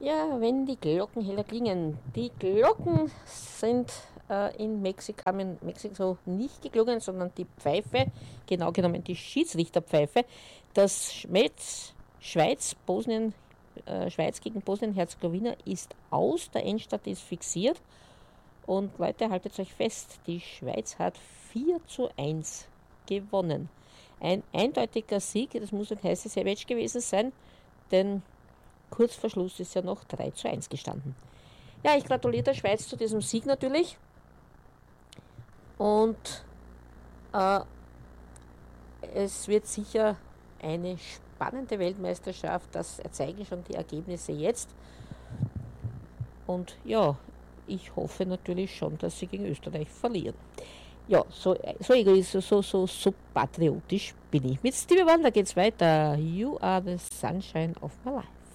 Ja, wenn die Glocken heller klingen. Die Glocken sind in Mexiko, haben in Mexiko nicht geklungen, sondern die Pfeife, genau genommen die Schiedsrichterpfeife, das Schweiz gegen Bosnien-Herzegowina ist aus, der Endstand ist fixiert und Leute, haltet euch fest, die Schweiz hat 4:1 gewonnen. Ein eindeutiger Sieg, das muss ein heißes Match gewesen sein, denn kurz vor Schluss ist ja noch 3:1 gestanden. Ja, ich gratuliere der Schweiz zu diesem Sieg natürlich. Und äh, es wird sicher eine spannende Weltmeisterschaft. Das zeigen schon die Ergebnisse jetzt. Und ja, ich hoffe natürlich schon, dass sie gegen Österreich verlieren. Ja, so egoistisch, so patriotisch bin ich. Mit Stevie Wonder geht's weiter. You are the sunshine of my life.